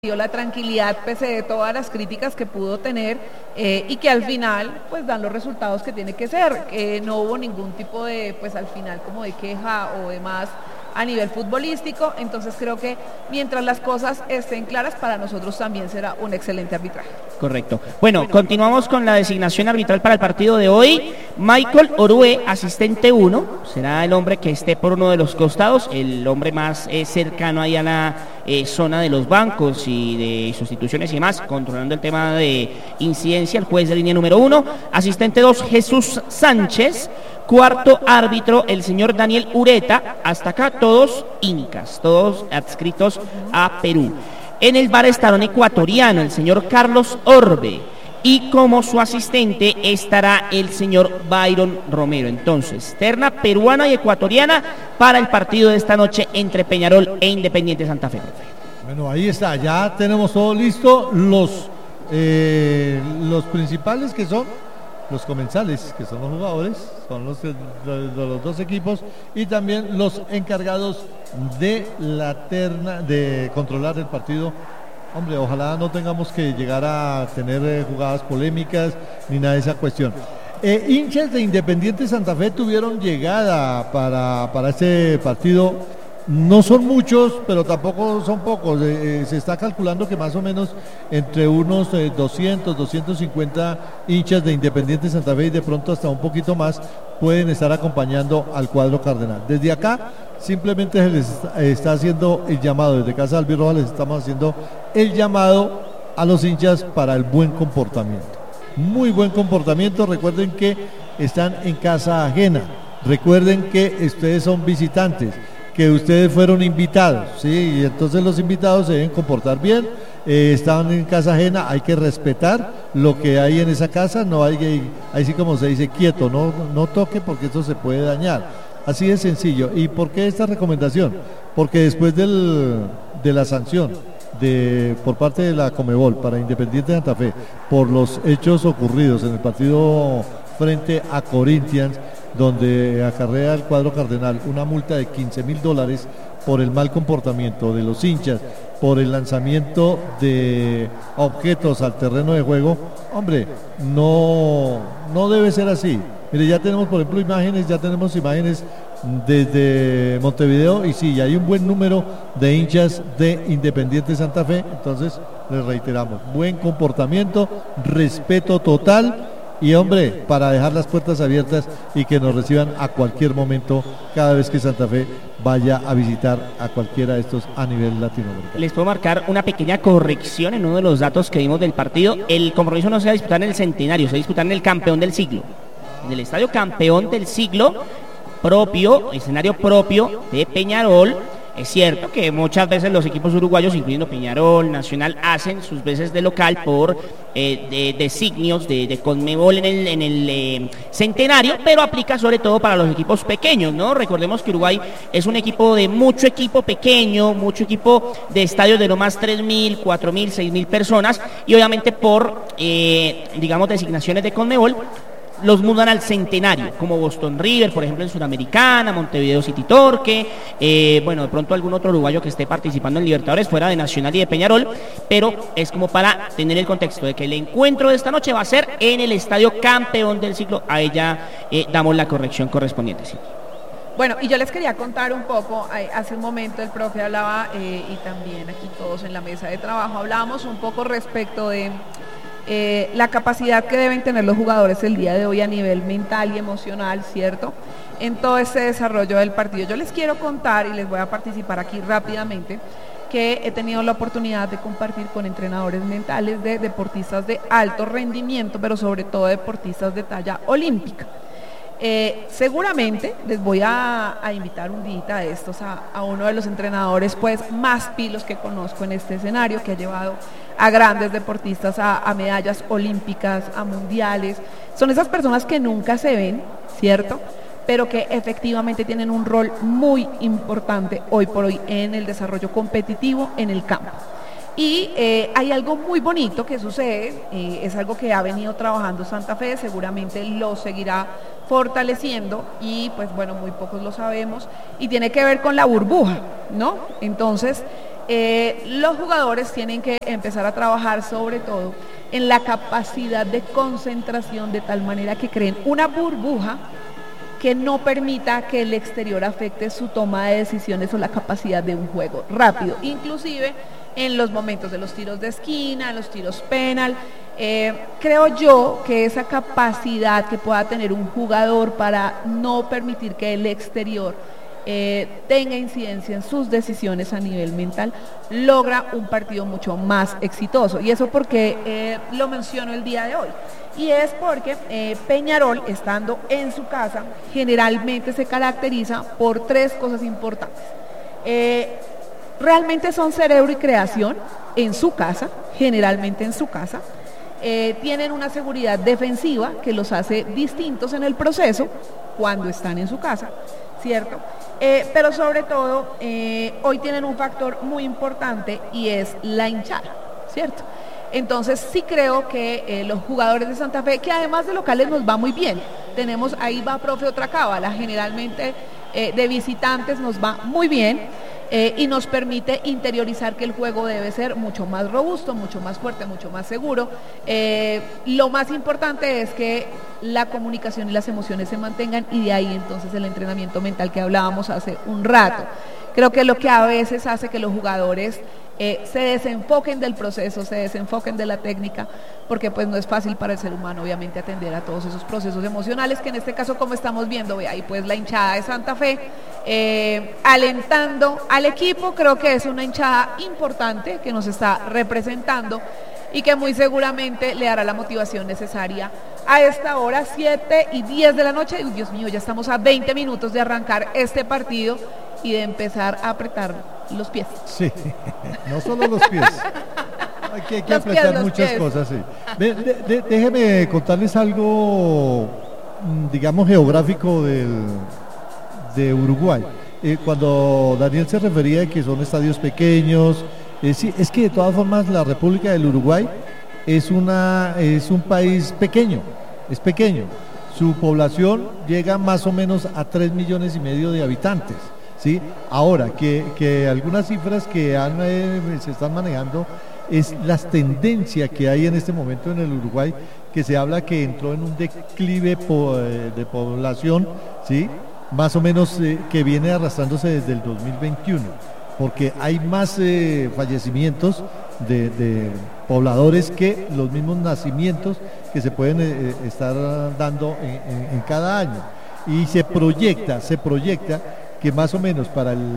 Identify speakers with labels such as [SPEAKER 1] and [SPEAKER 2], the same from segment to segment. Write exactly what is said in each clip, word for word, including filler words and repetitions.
[SPEAKER 1] dio la tranquilidad pese de todas las críticas que pudo tener eh, y que al final pues dan los resultados que tiene que ser, que no hubo ningún tipo de pues al final como de queja o demás a nivel futbolístico. Entonces creo que mientras las cosas estén claras, para nosotros también será un excelente arbitraje.
[SPEAKER 2] Correcto. Bueno, continuamos con la designación arbitral para el partido de hoy. Michael Orue, asistente uno, será el hombre que esté por uno de los costados, el hombre más eh, cercano ahí a la eh, zona de los bancos y de sustituciones y demás, controlando el tema de incidencia, el juez de línea número uno. Asistente dos, Jesús Sánchez. Cuarto árbitro, el señor Daniel Ureta. Hasta acá todos incas, todos adscritos a Perú. En el V A R estará un ecuatoriano, el señor Carlos Orbe. Y como su asistente estará el señor Byron Romero. Entonces, terna peruana y ecuatoriana para el partido de esta noche entre Peñarol e Independiente Santa Fe.
[SPEAKER 3] Bueno, ahí está, ya tenemos todo listo. Los, eh, los principales que son los comensales, que son los jugadores, son los de los, los dos equipos, y también los encargados de la terna, de controlar el partido. Hombre, ojalá no tengamos que llegar a tener eh, jugadas polémicas ni nada de esa cuestión. Eh, hinchas de Independiente Santa Fe tuvieron llegada para, para este partido. No son muchos, pero tampoco son pocos. Eh, eh, se está calculando que más o menos entre unos eh, doscientos, doscientos cincuenta hinchas de Independiente Santa Fe y de pronto hasta un poquito más pueden estar acompañando al cuadro cardenal. Desde acá simplemente se les está, eh, está haciendo el llamado, desde Casa Albirroja les estamos haciendo el llamado a los hinchas para el buen comportamiento. Muy buen comportamiento. Recuerden que están en casa ajena. Recuerden que ustedes son visitantes, que ustedes fueron invitados, ¿sí? Y entonces los invitados se deben comportar bien. Eh, están en casa ajena, hay que respetar lo que hay en esa casa, no hay que, ahí sí como se dice, quieto, no, no toque porque esto se puede dañar. Así de sencillo. ¿Y por qué esta recomendación? Porque después del, de la sanción de, por parte de la Conmebol para Independiente Santa Fe por los hechos ocurridos en el partido frente a Corinthians, donde acarrea el cuadro cardenal una multa de quince mil dólares por el mal comportamiento de los hinchas, por el lanzamiento de objetos al terreno de juego. Hombre, no, no debe ser así. Mire, ya tenemos por ejemplo imágenes, ya tenemos imágenes desde Montevideo y sí, hay un buen número de hinchas de Independiente Santa Fe. Entonces les reiteramos, buen comportamiento, respeto total. Y hombre, para dejar las puertas abiertas y que nos reciban a cualquier momento cada vez que Santa Fe vaya a visitar a cualquiera de estos a nivel latinoamericano.
[SPEAKER 2] Les puedo marcar una pequeña corrección en uno de los datos que dimos del partido. El compromiso no se va a disputar en el Centenario, se va a disputar en el Campeón del Siglo. En el Estadio Campeón del Siglo, propio, escenario propio de Peñarol. Es cierto que muchas veces los equipos uruguayos, incluyendo Peñarol, Nacional, hacen sus veces de local por eh, de, designios de, de Conmebol en el, en el eh, Centenario, pero aplica sobre todo para los equipos pequeños, ¿no? Recordemos que Uruguay es un equipo de mucho equipo pequeño, mucho equipo de estadios de no más tres mil, cuatro mil, seis mil personas, y obviamente por, eh, digamos, designaciones de Conmebol, los mudan al Centenario, como Boston River, por ejemplo, en Sudamericana, Montevideo City Torque, eh, bueno, de pronto algún otro uruguayo que esté participando en Libertadores fuera de Nacional y de Peñarol, pero es como para tener el contexto de que el encuentro de esta noche va a ser en el Estadio Campeón del Siglo. A ella eh, damos la corrección correspondiente, sí.
[SPEAKER 1] Bueno, y yo les quería contar un poco, hace un momento el profe hablaba, eh, y también aquí todos en la mesa de trabajo, hablábamos un poco respecto de Eh, la capacidad que deben tener los jugadores el día de hoy a nivel mental y emocional, ¿cierto? En todo este desarrollo del partido. Yo les quiero contar y les voy a participar aquí rápidamente que he tenido la oportunidad de compartir con entrenadores mentales de deportistas de alto rendimiento, pero sobre todo deportistas de talla olímpica. Eh, seguramente les voy a, a invitar un día a estos a, a uno de los entrenadores pues más pilos que conozco en este escenario, que ha llevado a grandes deportistas a, a medallas olímpicas, a mundiales. Son esas personas que nunca se ven, ¿cierto? Pero que efectivamente tienen un rol muy importante hoy por hoy en el desarrollo competitivo en el campo. Y eh, hay algo muy bonito que sucede, eh, es algo que ha venido trabajando Santa Fe, seguramente lo seguirá fortaleciendo y pues bueno, muy pocos lo sabemos, y tiene que ver con la burbuja, ¿no? Entonces, eh, los jugadores tienen que empezar a trabajar sobre todo en la capacidad de concentración, de tal manera que creen una burbuja que no permita que el exterior afecte su toma de decisiones o la capacidad de un juego rápido, inclusive en los momentos de los tiros de esquina, en los tiros penal. Eh, creo yo que esa capacidad que pueda tener un jugador para no permitir que el exterior eh, tenga incidencia en sus decisiones a nivel mental, logra un partido mucho más exitoso. Y eso porque eh, lo menciono el día de hoy. Y es porque eh, Peñarol, estando en su casa, generalmente se caracteriza por tres cosas importantes. Eh, realmente son cerebro y creación en su casa, generalmente en su casa. Eh, tienen una seguridad defensiva que los hace distintos en el proceso cuando están en su casa, ¿cierto? Eh, pero sobre todo, eh, hoy tienen un factor muy importante y es la hinchada, ¿cierto? Entonces sí creo que eh, los jugadores de Santa Fe, que además de locales nos va muy bien, tenemos, ahí va profe otra cábala, generalmente eh, de visitantes nos va muy bien, eh, y nos permite interiorizar que el juego debe ser mucho más robusto, mucho más fuerte, mucho más seguro. Eh, lo más importante es que la comunicación y las emociones se mantengan, y de ahí entonces el entrenamiento mental que hablábamos hace un rato. Creo que lo que a veces hace que los jugadores eh, se desenfoquen del proceso, se desenfoquen de la técnica, porque pues no es fácil para el ser humano obviamente atender a todos esos procesos emocionales, que en este caso, como estamos viendo, ve ahí pues la hinchada de Santa Fe eh, alentando al equipo. Creo que es una hinchada importante que nos está representando y que muy seguramente le dará la motivación necesaria a esta hora, siete y diez de la noche. Uy, Dios mío, ya estamos a veinte minutos de arrancar este partido y de empezar a apretar los pies.
[SPEAKER 3] Sí, no solo los pies. Aquí hay que
[SPEAKER 1] Los
[SPEAKER 3] apretar
[SPEAKER 1] pies,
[SPEAKER 3] muchas
[SPEAKER 1] pies.
[SPEAKER 3] cosas, sí. De, de, de, déjeme contarles algo, digamos, geográfico del, de Uruguay. Eh, cuando Daniel se refería a que son estadios pequeños, eh, sí, es que de todas formas la República del Uruguay es, una, es un país pequeño, es pequeño. Su población llega más o menos a tres millones y medio de habitantes. ¿Sí? Ahora, que, que algunas cifras que han, eh, se están manejando es las tendencias que hay en este momento en el Uruguay, que se habla que entró en un declive po, eh, de población, ¿sí? Más o menos eh, que viene arrastrándose desde el dos mil veintiuno, porque hay más eh, fallecimientos de, de pobladores que los mismos nacimientos que se pueden eh, estar dando en, en, en cada año. Y se proyecta, se proyecta que más o menos para el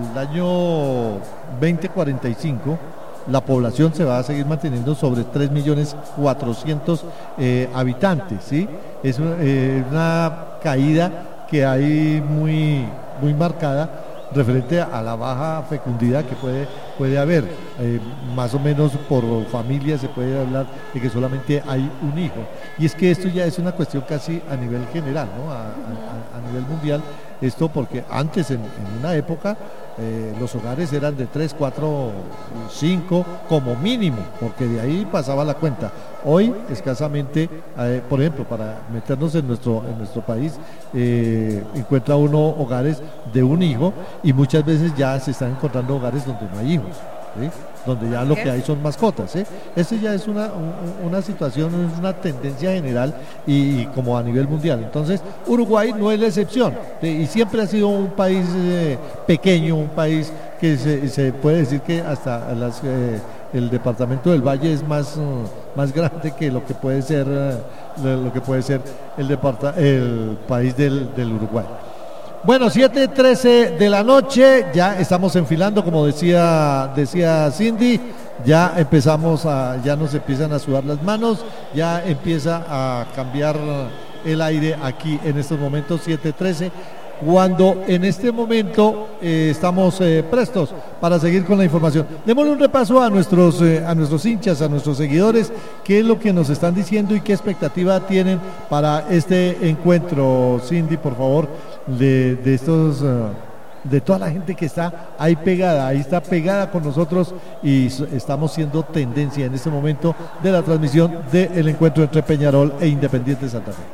[SPEAKER 3] año veinte cuarenta y cinco la población se va a seguir manteniendo sobre tres millones cuatrocientos eh, habitantes, ¿sí? Es una, eh, una caída que hay muy, muy marcada referente a la baja fecundidad que puede, puede haber. Eh, más o menos por familia se puede hablar de que solamente hay un hijo. Y es que esto ya es una cuestión casi a nivel general, ¿no? a, a, a nivel mundial. Esto porque antes, en, en una época, eh, los hogares eran de tres, cuatro, cinco como mínimo, porque de ahí pasaba la cuenta. Hoy, escasamente, eh, por ejemplo, para meternos en nuestro, en nuestro país, eh, encuentra uno hogares de un hijo, y muchas veces ya se están encontrando hogares donde no hay hijos, ¿sí? Donde ya lo que hay son mascotas, ¿eh? Eso ya es una, un, una situación, es una tendencia general y, y como a nivel mundial. Entonces, Uruguay no es la excepción, ¿sí? Y siempre ha sido un país eh, pequeño, un país que se, se puede decir que hasta las, eh, el departamento del Valle es más, uh, más grande que lo que puede ser, uh, lo que puede ser el, departa, el país del, del Uruguay. Bueno, siete trece de la noche, ya estamos enfilando, como decía decía Cindy, ya empezamos a, ya nos empiezan a sudar las manos, ya empieza a cambiar el aire aquí en estos momentos, siete trece, cuando en este momento eh, estamos eh, prestos para seguir con la información. Démosle un repaso a nuestros, eh, a nuestros hinchas, a nuestros seguidores, qué es lo que nos están diciendo y qué expectativa tienen para este encuentro. Cindy, por favor, de, de estos uh, de toda la gente que está ahí pegada, ahí está pegada con nosotros, y estamos siendo tendencia en este momento de la transmisión del encuentro entre Peñarol e Independiente Santa Fe.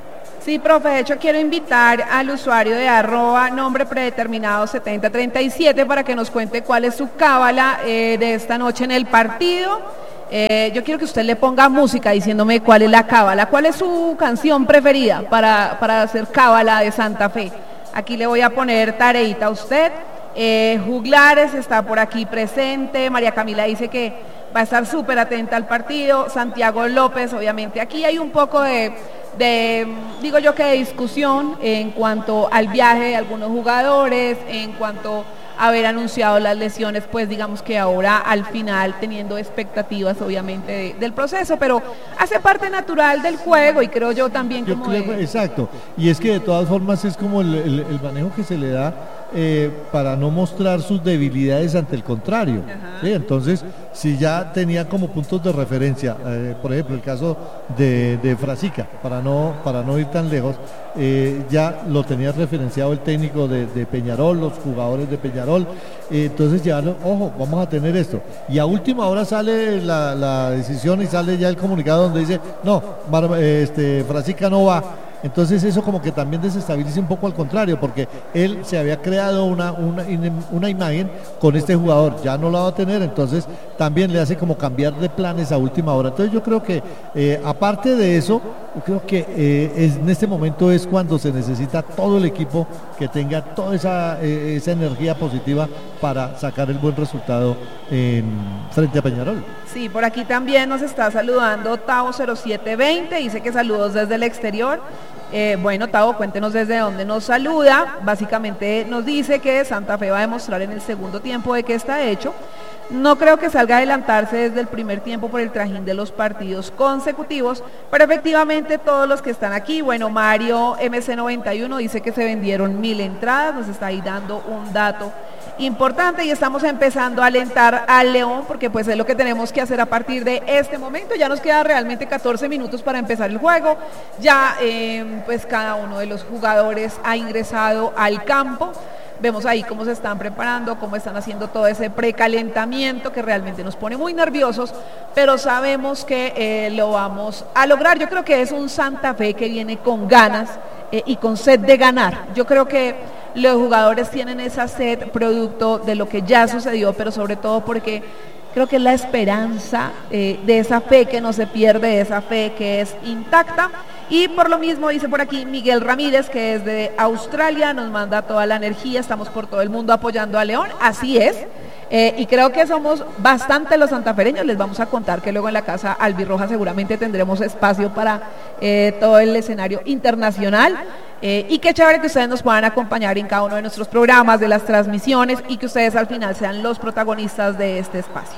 [SPEAKER 1] Sí, profe, de hecho quiero invitar al usuario de arroba nombre predeterminado setenta treinta y siete para que nos cuente cuál es su cábala eh, de esta noche en el partido. Eh, yo quiero que usted le ponga música diciéndome cuál es la cábala, cuál es su canción preferida para, para hacer cábala de Santa Fe. Aquí le voy a poner tareita a usted. Eh, Juglares está por aquí presente, María Camila dice que va a estar súper atenta al partido, Santiago López, obviamente. Aquí hay un poco de, de, digo yo que de discusión en cuanto al viaje de algunos jugadores, en cuanto a haber anunciado las lesiones, pues digamos que ahora al final teniendo expectativas obviamente de, del proceso, pero hace parte natural del juego y creo yo también
[SPEAKER 3] yo
[SPEAKER 1] como
[SPEAKER 3] creo,
[SPEAKER 1] de...
[SPEAKER 3] Exacto, y es que de todas formas es como el, el, el manejo que se le da eh, para no mostrar sus debilidades ante el contrario. ¿Sí? Entonces, si ya tenía como puntos de referencia, eh, por ejemplo el caso de, de Frasica, para no, para no ir tan lejos, eh, ya lo tenía referenciado el técnico de, de Peñarol, los jugadores de Peñarol, eh, entonces ya, ojo, vamos a tener esto, y a última hora sale la, la decisión y sale ya el comunicado donde dice, no, Mar, este, Frasica no va. Entonces eso como que también desestabiliza un poco al contrario, porque él se había creado una, una, una imagen con este jugador, ya no la va a tener, entonces también le hace como cambiar de planes a última hora. Entonces yo creo que eh, aparte de eso, yo creo que eh, es, en este momento es cuando se necesita todo el equipo que tenga toda esa, eh, esa energía positiva para sacar el buen resultado en, frente a Peñarol.
[SPEAKER 1] Sí, por aquí también nos está saludando Tavo cero siete veinte, dice que saludos desde el exterior. Eh, bueno, Tavo, cuéntenos desde dónde nos saluda. Básicamente nos dice que Santa Fe va a demostrar en el segundo tiempo de qué está hecho. No creo que salga a adelantarse desde el primer tiempo por el trajín de los partidos consecutivos, pero efectivamente todos los que están aquí, bueno, Mario M C noventa y uno dice que se vendieron mil entradas, nos está ahí dando un dato importante y estamos empezando a alentar al León porque pues es lo que tenemos que hacer a partir de este momento. Ya nos queda realmente catorce minutos para empezar el juego, ya eh, pues cada uno de los jugadores ha ingresado al campo. Vemos ahí cómo se están preparando, cómo están haciendo todo ese precalentamiento que realmente nos pone muy nerviosos, pero sabemos que eh, lo vamos a lograr. Yo creo que es un Santa Fe que viene con ganas eh, y con sed de ganar. Yo creo que los jugadores tienen esa sed producto de lo que ya sucedió, pero sobre todo porque creo que es la esperanza eh, de esa fe que no se pierde, de esa fe que es intacta. Y por lo mismo dice por aquí Miguel Ramírez, que es de Australia, nos manda toda la energía, estamos por todo el mundo apoyando a León, así es, eh, y creo que somos bastante los santafereños. Les vamos a contar que luego en la casa albirroja seguramente tendremos espacio para eh, todo el escenario internacional, eh, y qué chévere que ustedes nos puedan acompañar en cada uno de nuestros programas, de las transmisiones, y que ustedes al final sean los protagonistas de este espacio.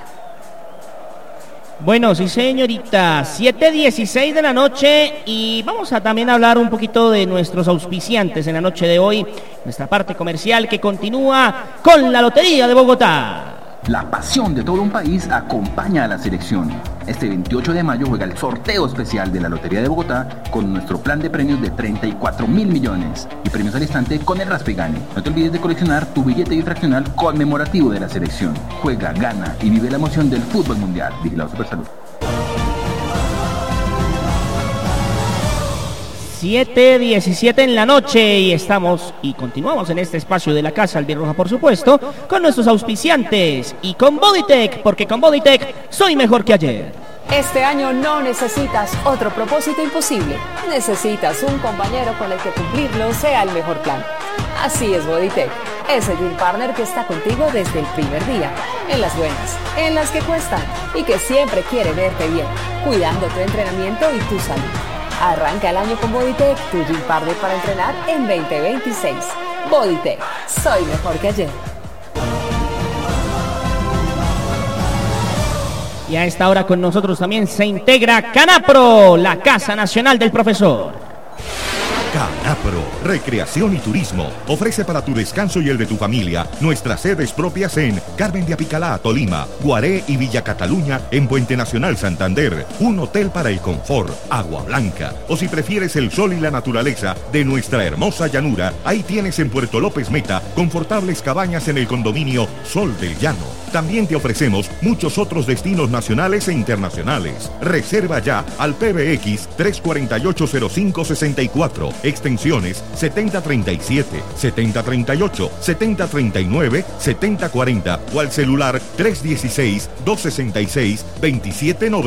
[SPEAKER 2] Bueno, sí señorita, siete dieciséis de la noche y vamos a también hablar un poquito de nuestros auspiciantes en la noche de hoy, nuestra parte comercial que continúa con la Lotería de Bogotá.
[SPEAKER 4] La pasión de todo un país acompaña a la selección. Este veintiocho de mayo juega el sorteo especial de la Lotería de Bogotá con nuestro plan de premios de treinta y cuatro mil millones y premios al instante con el Raspegane. No te olvides de coleccionar tu billete difraccional conmemorativo de la selección. Juega, gana y vive la emoción del fútbol mundial. Vigilado Supersalud.
[SPEAKER 2] siete diecisiete en la noche y estamos y continuamos en este espacio de la Casa Albirroja, por supuesto, con nuestros auspiciantes y con Bodytech, porque con Bodytech soy mejor que ayer.
[SPEAKER 5] Este año no necesitas otro propósito imposible, necesitas un compañero con el que cumplirlo sea el mejor plan. Así es Bodytech, ese gym partner que está contigo desde el primer día, en las buenas, en las que cuestan y que siempre quiere verte bien, cuidando tu entrenamiento y tu salud. Arranca el año con Bodytech, tu gym partner para entrenar en veinte veintiséis. Bodytech, soy mejor que ayer.
[SPEAKER 2] Y a esta hora con nosotros también se integra Canapro, la Casa Nacional del Profesor.
[SPEAKER 6] Canapro, Recreación y Turismo, ofrece para tu descanso y el de tu familia nuestras sedes propias en Carmen de Apicalá, Tolima, Guaré y Villa Cataluña en Puente Nacional, Santander, un hotel para el confort, Agua Blanca, o si prefieres el sol y la naturaleza de nuestra hermosa llanura, ahí tienes en Puerto López Meta confortables cabañas en el condominio Sol del Llano. También te ofrecemos muchos otros destinos nacionales e internacionales. Reserva ya al P B X tres cuatro ocho cero cinco seis cuatro, extensiones setenta treinta y siete, setenta treinta y ocho, setenta treinta y nueve, setenta cuarenta o al celular tres uno seis, dos seis seis, dos siete nueve.